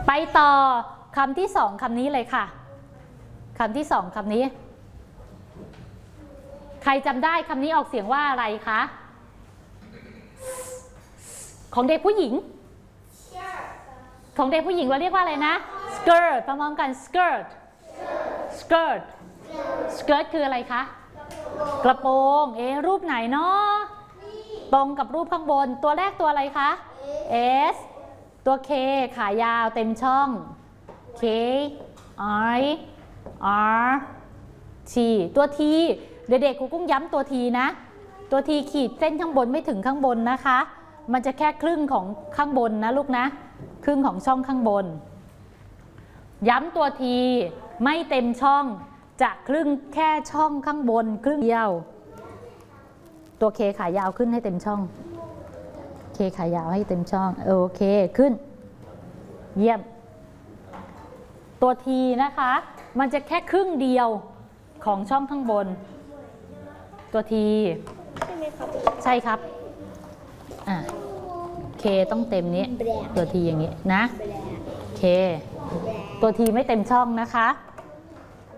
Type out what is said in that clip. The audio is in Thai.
ไปต่อคำที่สองคำนี้เลยค่ะคำที่สองคำนี้ใครจำได้คำนี้ออกเสียงว่าอะไรคะของเด็กผู้หญิงของเด็กผู้หญิงเราเรียกว่าอะไรนะ skirt พร้อมๆกัน skirt skirt skirt คืออะไรคะกระโปรงรูปไหนเนาะตรงกับรูปข้างบนตัวแรกตัวอะไรคะ S ตัว K ขายาวเต็มช่อง K I R T ตัว T เด็กๆครูกุ้งย้ำตัว T นะตัว T ขีดเส้นข้างบนไม่ถึงข้างบนนะคะมันจะแค่ครึ่งของข้างบนนะลูกนะครึ่งของช่องข้างบนย้ำตัว T ไม่เต็มช่องจะครึ่งแค่ช่องข้างบนครึ่งเดียวตัว K ขายาวขึ้นให้เต็มช่อง K ขายาวให้เต็มช่องโอเคขึ้นเยี่ยมตัว T นะคะมันจะแค่ครึ่งเดียวของช่องข้างบนตัว T ใช่ไหมครับใช่ครับK ต้องเต็มนี้ตัว T อย่างนี้นะK ตัว T ไม่เต็มช่องนะคะ